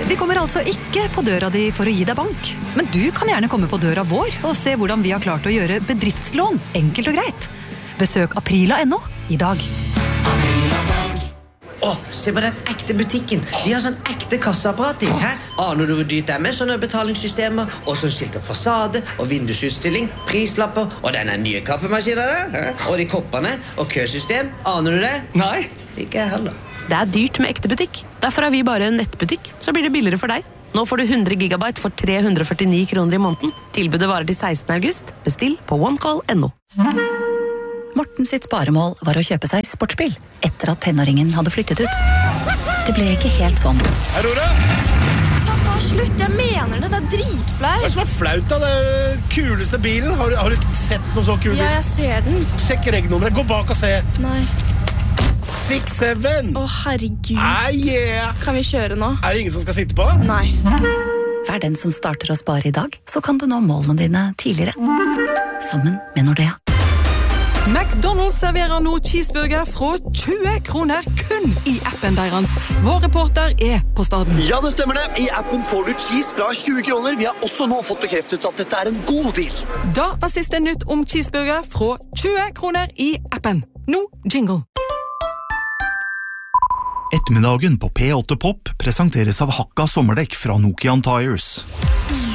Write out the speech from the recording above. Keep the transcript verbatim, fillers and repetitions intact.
Vi kommer altså ikke på døra di for å gi deg bank, men du kan gjerne komme på døra vår og se hvordan vi har klart å gjøre bedriftslån enkelt og greit. Besøk aprila punktum no i dag. Åh, se på den ekte butikken. De har sånn ekte kasseapparat i. Hæ? Aner du hvor dyrt det er med sånne betalingssystemer, og sånn skilt og fasade, og vindusutstilling, prislapper, og denne nye kaffemaskinen der, hæ? Og de koppene, og køsystem. Aner du det? Nei. Ikke jeg heller. Det er dyrt med ekte butikk. Derfor er vi bare en nettbutikk, så blir det billigere for deg. Nå får du hundre gigabyte for tre hundre og førtini kroner i måneden. Tilbudet varer til sekstende august. Bestill på onecall punktum no. Morten sitt sparemål var å kjøpe seg sportsbil etter at tenåringen hadde flyttet ut. Det ble ikke helt sånn. Aurora! Pappa, slutt, jeg mener det, det er dritflaut. Hva er det som er flaut da? Det er kuleste bilen. Har du, har du sett noe så kul bil? Ja, jeg ser den. Sjekk regnummeret, gå bak og se. Nei. seks syv. Å, herregud. Ah, yeah. Kan vi kjøre nå? Er det ingen som skal sitte på? Nei. Vær den som starter å spare i dag, så kan du nå målene dine tidligere. Sammen med Nordea. McDonald's serverer nå cheeseburger fra tjue kroner kun i appen deres. Vår reporter er på staden. Ja, det stemmer det. I appen får du cheese fra tjue kroner. Vi har også nå fått bekreftet at dette er en god deal. Da var siste nytt om cheeseburger fra tjue kroner i appen. Nå jingle. Ettermiddagen på P åtte Pop presenteres av Hakka sommerdekk fra Nokian Tires.